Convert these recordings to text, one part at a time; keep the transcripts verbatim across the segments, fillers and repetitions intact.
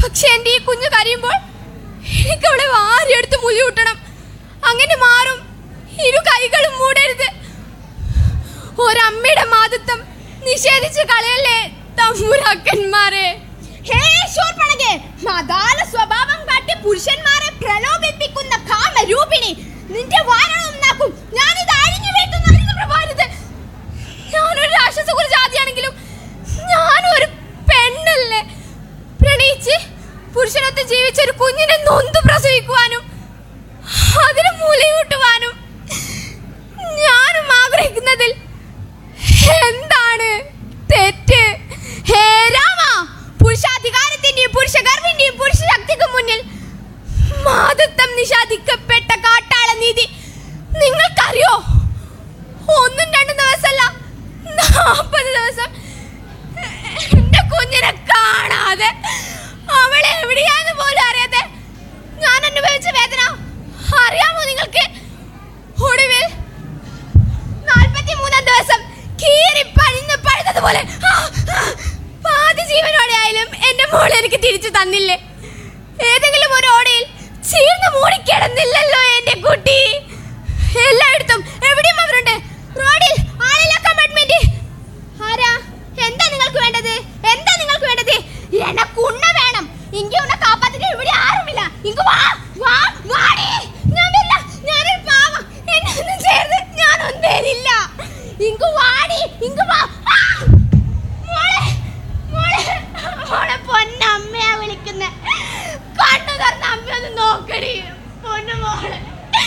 പക്ഷെ എന്റെ ഈ കുഞ്ഞു കരയുമ്പോൾ എനിക്ക് അവളെ വാരിയെടുത്ത് മുലിയൂട്ടണം. അങ്ങനെ മാറും. ഇരു കൈകളും മൂടരുത്. ഒരമ്മയുടെ മാതൃത്വം നിഷേധിച്ച് കളയല്ലേ തമ്പുരാക്കന്മാരെ. ഹേ ശൂർപ്പണഖേ, മദാല സ്വഭാവം കാട്ടി പുരുഷന്മാരെ പ്രലോഭിപ്പിക്കുന്ന കാമരൂപിണി, നിന്റെ വാരണം നാക്കും ഞാനിത് അഴിഞ്ഞു വീട്ടുന്ന പ്രഭാരത്. ഞാനൊരു രാക്ഷസകുല ജാതിയാണെങ്കിലും ഞാനൊരു പെണ്ണല്ലേ. പ്രണയിച്ച് പുരുഷനൊത്ത് ജീവിച്ച ഒരു കുഞ്ഞിനെ നൊന്തു പ്രസവിക്കുവാനും അതിന് മുലയൂട്ടുവാനും ഞാനും ആഗ്രഹിക്കുന്നതിൽ എന്താണ് തെറ്റ്? ഹേ രാമ, പുരുഷാധികാരത്തിന്റെയും പുരുഷഗർവിന്റെയും പുരുഷ ശക്തിക്ക് മുന്നിൽ മാതൃത്വം നിഷേധിക്കപ്പെട്ട കാട്ടാള നീതി നിങ്ങൾക്കറിയോ? ഒന്നും രണ്ടും ദിവസമല്ല, നാൽപ്പത് ദിവസം എന്റെ കുഞ്ഞിനെ കാണാതെ, അവളെ എവിടെയാന്ന് പോലും അറിയാതെ ഞാൻ അനുഭവിച്ച വേദന അറിയാമോ നിങ്ങൾക്ക്? ഒടുവിൽ നാൽപ്പത്തി മൂന്നാം ദിവസം കീറി പഴിഞ്ഞ് പഴുതതുപോലെ പാതി ജീവനോടെ ആയാലും എന്റെ മോളെ എനിക്ക് തിരിച്ചു തന്നില്ലേ? ഏതെങ്കിലും ഒരു ഓടയിൽ ചീർന്ന് മൂടിക്കിടന്നില്ലല്ലോ എന്റെ കുട്ടി. എല്ലായിടത്തും എവിടെയും അവരുണ്ട്. റോഡിൽ, ആളില്ല, കമ്പാർട്ട്മെന്റ്. ആരാ? എന്താ നിങ്ങൾക്ക് വേണ്ടത്? എന്താ നിങ്ങൾക്ക് വേണ്ടത്? എനക്കുണ്ണ വേണം. ഇങ്ങ ഉണ്ണ കാപ്പാത്തിട്ട് ഇവിടെ ആരുമില്ല. ഇങ്ങ് വാ, വാ, വാടി. ഞാൻ വരില്ല, ഞാനൊരു പാവം. എന്നെ ഒന്നും ചേർന്ന് ഞാനൊന്നും തരില്ല. ഇങ്ങ് വാടി, ഇങ്ങ് വാ. മോളെ, മോളെ, മോളെ പൊന്നമ്മയാ വിളിക്കുന്നെ. കണ്ണു തുറന്ന അമ്മയൊന്ന് നോക്കടി പൊന്നു മോളെ.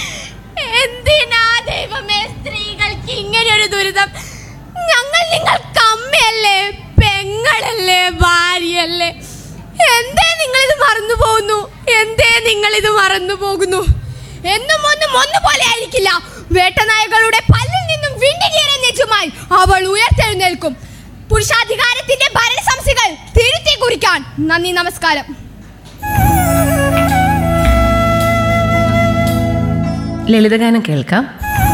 എന്തിനാ ദൈവമേ സ്ത്രീകൾക്ക് ഇങ്ങനെയൊരു ദുരിതം? ഞങ്ങൾ നിങ്ങൾക്ക് അമ്മയല്ലേ, പെങ്ങളല്ലേ, ഭാര്യയല്ലേ? എന്തേ നിങ്ങളിത് മറന്നു പോകുന്നു? എന്തേ നിങ്ങളിത് മറന്നു പോകുന്നു? എന്നും ഒന്നും ഒന്നുപോലെ ആയിരിക്കില്ല. വേട്ടനായകളുടെ പല്ലിൽ നിന്നും വിണ്ടുകീറിയ നെഞ്ചുമായി അവൾ ഉയർത്തെഴുന്നേൽക്കും. പുരുഷാധികാരത്തിന്റെ ഭരണസംസ്ഥകൾ തിരുത്തി കുറിക്കാൻ. നന്ദി, നമസ്കാരം. ലളിതഗാനം കേൾക്കാം.